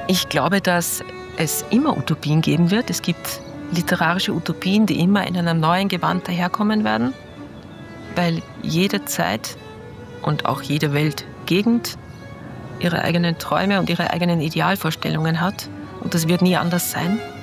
Ich glaube, dass es immer Utopien geben wird. Es gibt literarische Utopien, die immer in einem neuen Gewand daherkommen werden, weil jede Zeit und auch jede Weltgegend ihre eigenen Träume und ihre eigenen Idealvorstellungen hat. Und das wird nie anders sein.